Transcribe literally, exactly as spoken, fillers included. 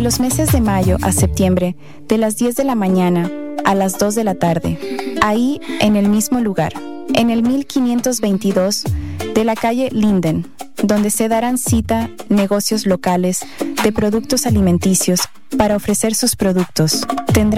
de los meses de mayo a septiembre, de las diez de la mañana a las dos de la tarde, ahí en el mismo lugar, en el mil quinientos veintidós de la calle Linden, donde se darán cita negocios locales de productos alimenticios para ofrecer sus productos. Tendrán